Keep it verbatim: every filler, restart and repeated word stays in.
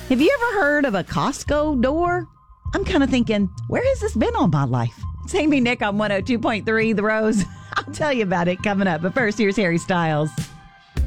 Have you ever heard of a Costco door? I'm kind of thinking, where has this been all my life? It's Amy Nick on one oh two point three The Rose. I'll tell you about it coming up. But first, here's Harry Styles.